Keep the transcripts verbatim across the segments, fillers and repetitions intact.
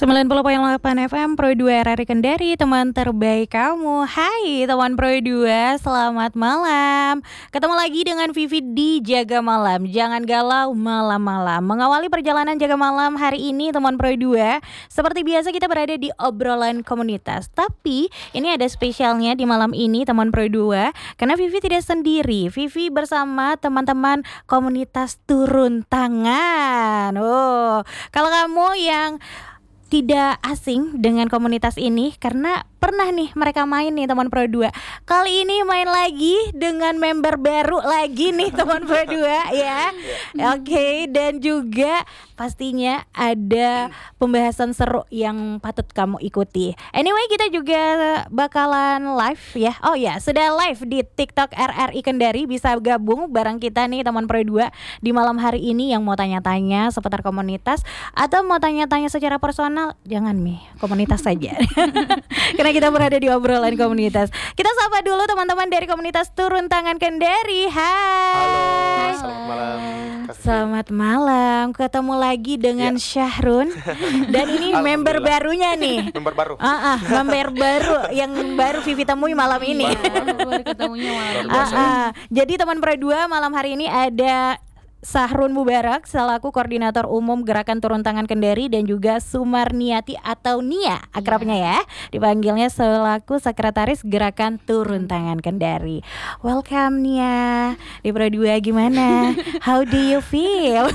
sembilan puluh koma delapan F M Pro dua R R I Kendari, teman terbaik kamu. Hai teman Pro dua, selamat malam. Ketemu lagi dengan Vivi di Jaga Malam. Jangan galau malam-malam. Mengawali perjalanan Jaga Malam hari ini teman Pro dua, seperti biasa kita berada di obrolan komunitas. Tapi ini ada spesialnya di malam ini teman Pro dua, karena Vivi tidak sendiri. Vivi bersama teman-teman komunitas turun tangan. Oh, kalau kamu yang tidak asing dengan komunitas ini karena pernah nih mereka main nih teman Pro dua. Kali ini main lagi dengan member baru lagi nih teman Pro dua ya. Oke, okay, dan juga pastinya ada pembahasan seru yang patut kamu ikuti. Anyway, kita juga bakalan live ya. Oh ya, sudah live di TikTok R R I Kendari. Bisa gabung bareng kita nih teman Pro dua di malam hari ini yang mau tanya-tanya seputar komunitas atau mau tanya-tanya secara personal, jangan Mi, komunitas saja. Karena kita berada di obrolan komunitas. Kita sapa dulu teman-teman dari komunitas Turun Tangan Kendari. Hai. Halo, selamat malam. Selamat malam. Ketemu lagi dengan ya. Syahrun. Dan ini member barunya nih. Member baru. Ah, ah, member baru yang baru Vivi temui malam ini. Baru ketemunya malam. Ah, ah. Jadi teman Pro dua malam hari ini ada Syahrun Mubarak selaku Koordinator Umum Gerakan Turun Tangan Kendari dan juga Sumarniati atau Nia akrabnya ya, dipanggilnya selaku Sekretaris Gerakan Turun Tangan Kendari. Welcome Nia di Pro dua, gimana? How do you feel?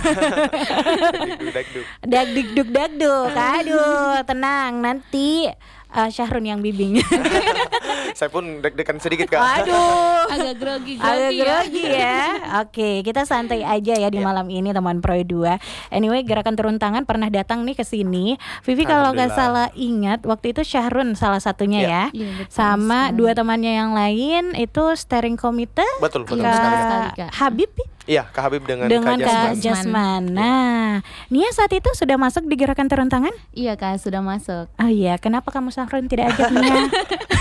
Dagduk dagduk. Aduh, tenang, nanti Uh, Syahrun yang bimbing. Saya pun deg-degan sedikit Kak. Aduh, agak grogi-grogi agak ya. grogi ya. Oke, kita santai aja ya di malam ini teman Pro dua. Anyway, Gerakan Turun Tangan pernah datang nih ke sini. Vivi kalau nggak salah ingat waktu itu Syahrun salah satunya ya, ya. Ya, betul, sama sekali. Dua temannya yang lain itu steering committee. Betul, betul Kak sekali Kak. Habib. Iya, Kak Habib dengan, dengan Kak Jasman. Jasman. Nah, Nia saat itu sudah masuk di Gerakan Turun Tangan? Iya Kak, sudah masuk. Oh iya, kenapa kamu Syahrun tidak ajak Nia?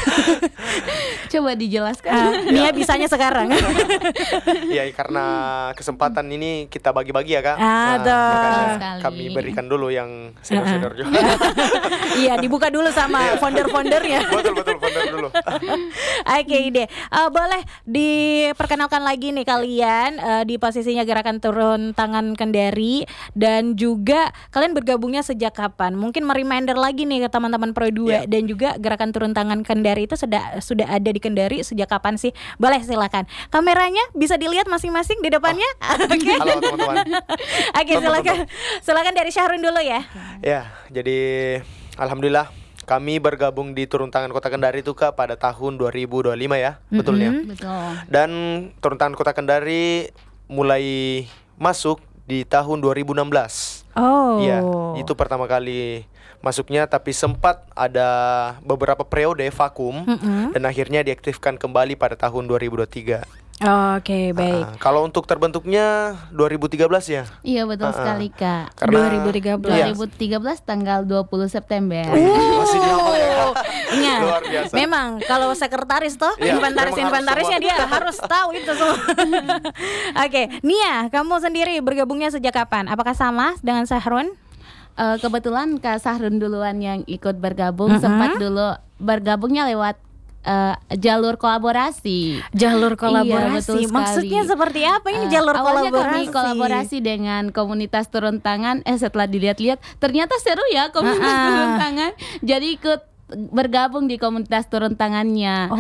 Coba dijelaskan. Uh, Nia bisanya sekarang. Iya, karena kesempatan ini kita bagi-bagi ya Kak. Ah, nah, makanya sekali. kami berikan dulu yang senior-senior juga. Iya, dibuka dulu sama founder-foundernya. Betul, betul, founder dulu. Oke okay, deh, uh, boleh diperkenalkan lagi nih kalian uh, di posisinya Gerakan Turun Tangan Kendari dan juga kalian bergabungnya sejak kapan? Mungkin mereminder lagi nih ke teman-teman Pro dua yeah. Dan juga Gerakan Turun Tangan Kendari itu sudah sudah ada di Kendari sejak kapan sih? Boleh silakan. Kameranya bisa dilihat masing-masing di depannya. Oh. Oke. Okay. Halo teman-teman. Oke, okay, silakan. Silakan dari Syahrun dulu ya. Ya, jadi alhamdulillah kami bergabung di Turun Tangan Kota Kendari itu Kak pada tahun dua ribu dua puluh lima ya, mm-hmm. betul ya? Betul. Dan Turun Tangan Kota Kendari mulai masuk di tahun dua ribu enam belas. Oh. Iya, itu pertama kali masuknya, tapi sempat ada beberapa periode vakum, mm-hmm. dan akhirnya diaktifkan kembali pada tahun dua ribu dua puluh tiga. Oh, oke, okay, baik. Uh, kalau untuk terbentuknya dua ribu tiga belas ya? Iya, betul uh, sekali Kak. Karena dua ribu tiga belas. dua ribu tiga belas tanggal dua puluh September. Oh, masih dihafal ya. Ingat. Luar biasa. Memang kalau sekretaris tuh ya, inventaris-inventarisnya dia harus tahu itu semua. Oke, okay. Nia, kamu sendiri bergabungnya sejak kapan? Apakah sama dengan Syahrun? Uh, kebetulan Kak Syahrun duluan yang ikut bergabung, uh-huh. sempat dulu bergabungnya lewat Uh, jalur kolaborasi. Jalur kolaborasi. Iya, maksudnya seperti apa ini uh, jalur awalnya kolaborasi? Kami kolaborasi dengan komunitas Turun Tangan. Eh setelah dilihat-lihat ternyata seru ya komunitas uh-uh. Turun Tangan. Jadi ikut bergabung di komunitas Turun Tangannya.